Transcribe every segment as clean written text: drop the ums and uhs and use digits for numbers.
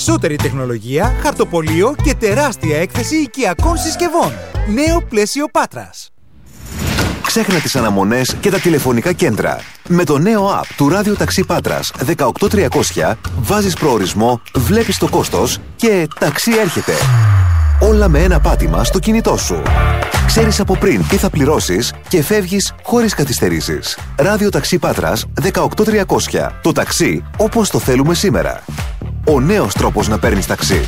Σούτερη τεχνολογία, χαρτοπολείο και τεράστια έκθεση οικιακών συσκευών. Νέο πλαίσιο Πάτρας. Ξέχνα τις αναμονές και τα τηλεφωνικά κέντρα. Με το νέο app του Ράδιο Ταξί Πάτρας 18300 βάζεις προορισμό, βλέπεις το κόστος και ταξί έρχεται. Όλα με ένα πάτημα στο κινητό σου. Ξέρεις από πριν τι θα πληρώσεις και φεύγεις χωρίς καθυστερήσεις. Ράδιο Ταξί Πάτρας 18300. Το ταξί όπως το θέλουμε σήμερα. Ο νέος τρόπος να παίρνεις ταξί.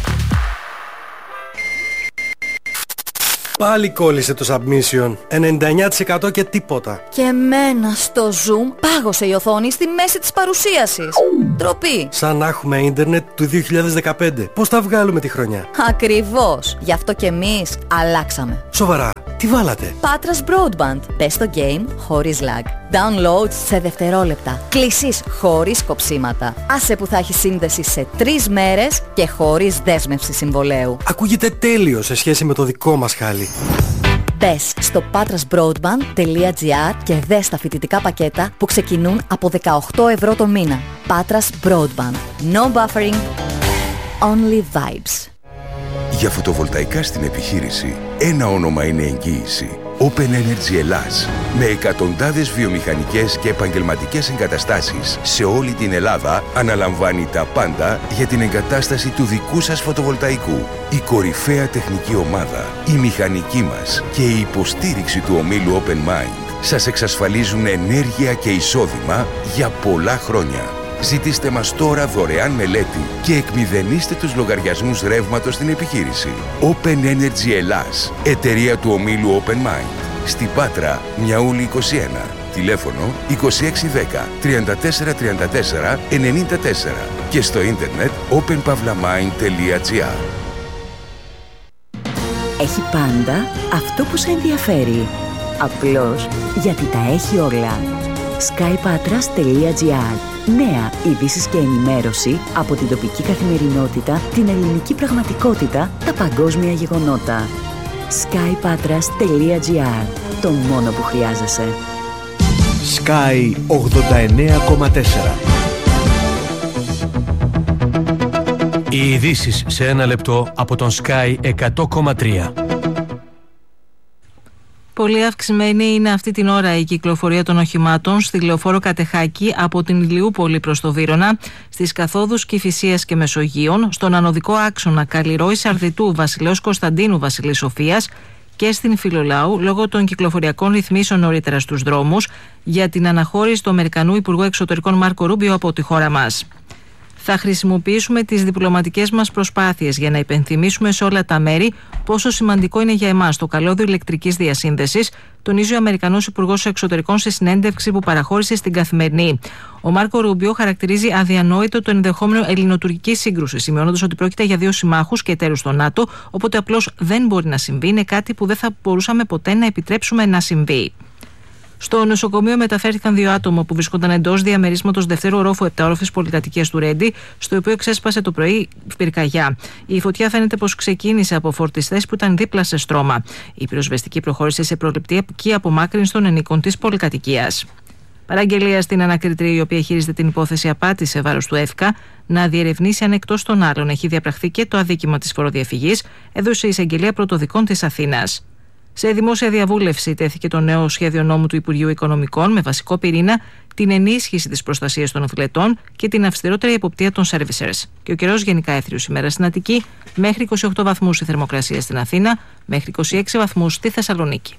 Πάλι κόλλησε το submission. 99% και τίποτα. Και εμένα στο Zoom πάγωσε η οθόνη στη μέση της παρουσίασης. Ντροπή. Σαν να έχουμε ίντερνετ του 2015. Πώς θα βγάλουμε τη χρονιά? Ακριβώς. Γι' αυτό και εμείς αλλάξαμε. Σοβαρά. Τι βάλατε? Πάτρας Broadband. Πες το game χωρίς lag. Download σε δευτερόλεπτα. Κλήσεις χωρίς κοψίματα. Άσε που θα έχει σύνδεση σε 3 μέρες και χωρίς δέσμευση συμβολέου. Ακούγεται τέλειο σε σχέση με το δικό μας χάλι. Μπες στο patrasbroadband.gr και δες τα φοιτητικά πακέτα που ξεκινούν από 18 ευρώ το μήνα. Πάτρας Broadband. No buffering. Only vibes. Για φωτοβολταϊκά στην επιχείρηση, ένα όνομα είναι εγγύηση. Open Energy Ελλάς. Με εκατοντάδες βιομηχανικές και επαγγελματικές εγκαταστάσεις σε όλη την Ελλάδα, αναλαμβάνει τα πάντα για την εγκατάσταση του δικού σας φωτοβολταϊκού. Η κορυφαία τεχνική ομάδα, η μηχανική μας και η υποστήριξη του ομίλου Open Mind σας εξασφαλίζουν ενέργεια και εισόδημα για πολλά χρόνια. Ζητήστε μας τώρα δωρεάν μελέτη και εκμηδενίστε τους λογαριασμούς ρεύματος στην επιχείρηση. Open Energy Ελλάς, εταιρεία του ομίλου Open Mind. Στη Πάτρα, Μιαούλη 21. Τηλέφωνο 2610 3434 94 και στο ίντερνετ openpavlamind.gr. Έχει πάντα αυτό που σε ενδιαφέρει. Απλώς γιατί τα έχει όλα. skypatras.gr. Νέα ειδήσεις και ενημέρωση από την τοπική καθημερινότητα, την ελληνική πραγματικότητα, τα παγκόσμια γεγονότα. skypatras.gr. Το μόνο που χρειάζεσαι. Sky 89,4. Οι ειδήσεις σε ένα λεπτό από τον Sky 100,3. Πολύ αυξημένη είναι αυτή την ώρα η κυκλοφορία των οχημάτων στη λεωφόρο Κατεχάκη από την Ηλιούπολη προς το Βύρωνα, στις καθόδους Κηφισίας και Μεσογείων, στον ανωδικό άξονα Καλλιρόη Σαρδιτού Βασιλέως Κωνσταντίνου Βασιλής Σοφίας και στην Φιλολάου λόγω των κυκλοφοριακών ρυθμίσεων νωρίτερα στους δρόμους για την αναχώρηση του Αμερικανού Υπουργού Εξωτερικών Μάρκο Ρούμπιο από τη χώρα μας. Θα χρησιμοποιήσουμε τις διπλωματικές μας προσπάθειες για να υπενθυμίσουμε σε όλα τα μέρη πόσο σημαντικό είναι για εμάς το καλώδιο ηλεκτρικής διασύνδεσης, τονίζει ο Αμερικανός Υπουργός Εξωτερικών σε συνέντευξη που παραχώρησε στην Καθημερινή. Ο Μάρκο Ρούμπιο χαρακτηρίζει αδιανόητο το ενδεχόμενο ελληνοτουρκική σύγκρουση, σημειώνοντας ότι πρόκειται για 2 συμμάχους και εταίρους στο ΝΑΤΟ, οπότε απλώς δεν μπορεί να συμβεί, είναι κάτι που δεν θα μπορούσαμε ποτέ να επιτρέψουμε να συμβεί. Στο νοσοκομείο μεταφέρθηκαν 2 άτομα που βρίσκονταν εντός διαμερίσματος δευτέρου ορόφου επταόροφης πολυκατοικίας του Ρέντι, στο οποίο ξέσπασε το πρωί πυρκαγιά. Η φωτιά φαίνεται πως ξεκίνησε από φορτιστές που ήταν δίπλα σε στρώμα. Η πυροσβεστική προχώρησε σε προληπτική απομάκρυνση των ενίκων της πολυκατοικίας. Παραγγελία στην ανακριτρία, η οποία χειρίζεται την υπόθεση απάτης σε βάρος του ΕΦΚΑ, να διερευνήσει αν εκτός των άλλων έχει διαπραχθεί και το αδίκημα της φοροδιαφυγής, έδωσε η εισαγγελία πρωτοδικών της Αθήνας. Σε δημόσια διαβούλευση τέθηκε το νέο σχέδιο νόμου του Υπουργείου Οικονομικών με βασικό πυρήνα την ενίσχυση της προστασίας των αθλητών και την αυστηρότερη εποπτεία των servicers. Και ο καιρός γενικά έθριος ημέρα στην Αττική, μέχρι 28 βαθμούς η θερμοκρασία στην Αθήνα, μέχρι 26 βαθμούς στη Θεσσαλονίκη.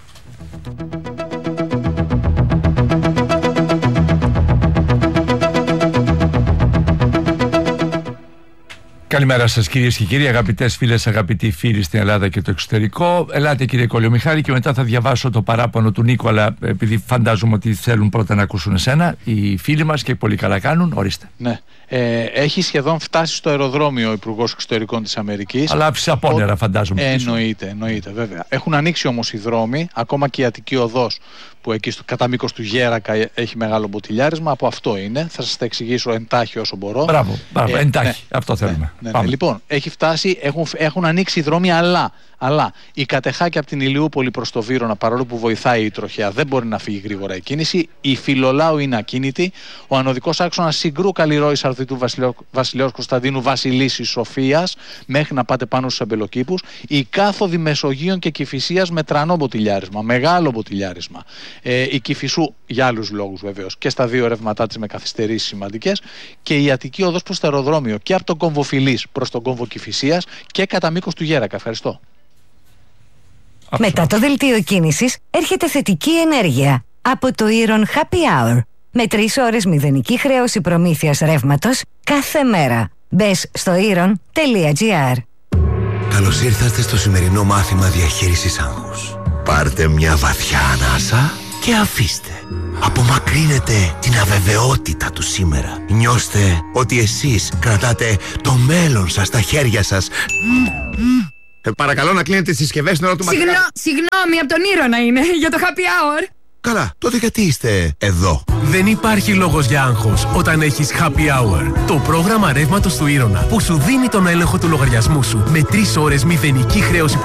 Καλημέρα σας κυρίες και κύριοι, αγαπητές φίλες, αγαπητοί φίλοι στην Ελλάδα και το εξωτερικό. Ελάτε κύριε Κολιομιχάλη και μετά θα διαβάσω το παράπονο του Νίκου, αλλά επειδή φαντάζομαι ότι θέλουν πρώτα να ακούσουν εσένα, οι φίλοι μας και πολύ καλά κάνουν, ορίστε. Ναι. Έχει σχεδόν φτάσει στο αεροδρόμιο ο Υπουργός Εξωτερικών της Αμερικής. Αλλά άφησε απόνερα φαντάζομαι. Εννοείται βέβαια. Έχουν ανοίξει όμως οι δρόμοι, ακόμα και η Αττική Οδός που εκεί κατά μήκος του Γέρακα έχει μεγάλο μποτιλιάρισμα. Από αυτό είναι. Θα σας τα εξηγήσω εντάχει όσο μπορώ. Μπράβο, εντάχει. Αυτό θέλουμε. Ναι. Λοιπόν, έχει φτάσει, έχουν ανοίξει οι δρόμοι, αλλά Αλλά η Κατεχάκη από την Ηλιούπολη προς το Βύρωνα, παρόλο που βοηθάει η τροχέα, δεν μπορεί να φύγει γρήγορα η κίνηση. Η Φιλολάου είναι ακίνητη. Ο ανωδικός άξονας Συγκρού Καλλιρόης Αρθιτού Βασιλέως Κωνσταντίνου Βασιλίσσης Σοφίας, μέχρι να πάτε πάνω στους εμπελοκήπους. Η κάθοδη Μεσογείων και Κηφισίας με τρανό μποτιλιάρισμα, μεγάλο μποτιλιάρισμα. Η Κηφισού για άλλους λόγους βεβαίως, και στα δύο ρεύματά της με καθυστερήσεις σημαντικές. Και η Αττική οδός προς το αεροδρόμιο και από τον κόμβο Φιλής προς τον κόμβο Κηφισίας και κατά μήκος του Γέρακα. Ευχαριστώ. Μετά το δελτίο κίνησης έρχεται θετική ενέργεια από το Iron Happy Hour. Με 3 ώρες μηδενική χρέωση προμήθειας ρεύματος κάθε μέρα. Μπες στο iron.gr. Καλώς ήρθατε στο σημερινό μάθημα διαχείρισης άγχους. Πάρτε μια βαθιά ανάσα και αφήστε. Απομακρύνετε την αβεβαιότητα του σήμερα. Νιώστε ότι εσείς κρατάτε το μέλλον σας στα χέρια σας. Παρακαλώ να κλείνετε τις συσκευές την ώρα του μαθήματος. Συγγνώμη, από τον Ήρωνα είναι, για το happy hour. Καλά, τότε γιατί είστε εδώ? Δεν υπάρχει λόγος για άγχος όταν έχεις happy hour. Το πρόγραμμα ρεύματος του Ήρωνα που σου δίνει τον έλεγχο του λογαριασμού σου με 3 ώρες μηδενική χρέωση